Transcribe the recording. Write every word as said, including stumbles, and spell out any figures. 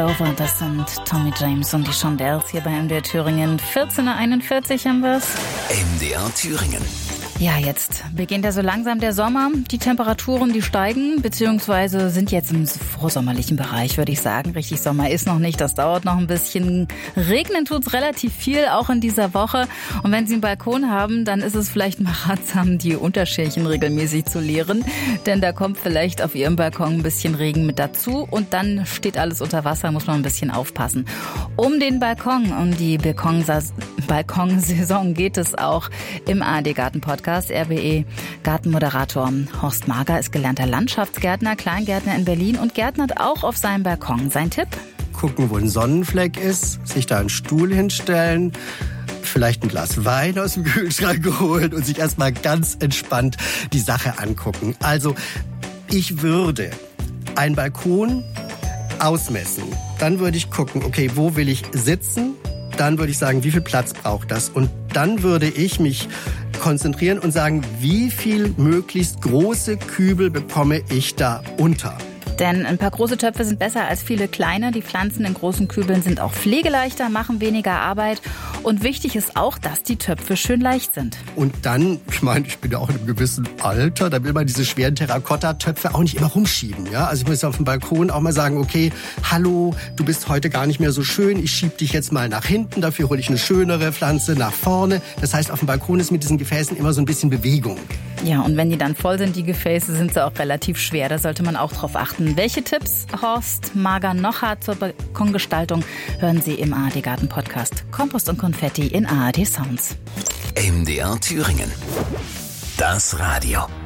Over, das sind Tommy James und die Shondells hier bei M D R Thüringen. vierzehn Uhr einundvierzig haben wir's. M D R Thüringen. Ja, jetzt beginnt ja so langsam der Sommer. Die Temperaturen, die steigen, beziehungsweise sind jetzt im vorsommerlichen Bereich, würde ich sagen. Richtig Sommer ist noch nicht, das dauert noch ein bisschen. Regnen tut's relativ viel, auch in dieser Woche. Und wenn Sie einen Balkon haben, dann ist es vielleicht mal ratsam, die Unterschälchen regelmäßig zu leeren. Denn da kommt vielleicht auf Ihrem Balkon ein bisschen Regen mit dazu. Und dann steht alles unter Wasser, muss man ein bisschen aufpassen. Um den Balkon, um die Balkonsas- Balkonsaison geht es auch im A R D-Garten-Podcast. R B E-Gartenmoderator Horst Mager ist gelernter Landschaftsgärtner, Kleingärtner in Berlin und gärtnert auch auf seinem Balkon. Sein Tipp? Gucken, wo ein Sonnenfleck ist, sich da einen Stuhl hinstellen, vielleicht ein Glas Wein aus dem Kühlschrank holen und sich erstmal ganz entspannt die Sache angucken. Also, ich würde einen Balkon ausmessen. Dann würde ich gucken, okay, wo will ich sitzen? Dann würde ich sagen, wie viel Platz braucht das? Und dann würde ich mich konzentrieren und sagen, wie viel möglichst große Kübel bekomme ich da unter? Denn ein paar große Töpfe sind besser als viele kleine. Die Pflanzen in großen Kübeln sind auch pflegeleichter, machen weniger Arbeit. Und wichtig ist auch, dass die Töpfe schön leicht sind. Und dann, ich meine, ich bin ja auch in einem gewissen Alter, da will man diese schweren Terrakotta-Töpfe auch nicht immer rumschieben. Ja? Also ich muss auf dem Balkon auch mal sagen, okay, hallo, du bist heute gar nicht mehr so schön, ich schieb dich jetzt mal nach hinten, dafür hole ich eine schönere Pflanze nach vorne. Das heißt, auf dem Balkon ist mit diesen Gefäßen immer so ein bisschen Bewegung. Ja, und wenn die dann voll sind, die Gefäße, sind sie auch relativ schwer. Da sollte man auch drauf achten. Welche Tipps Horst Mager noch hat zur Balkongestaltung, hören Sie im A R D-Garten-Podcast. Kompost und Konfetti in A R D Sounds. M D R Thüringen. Das Radio.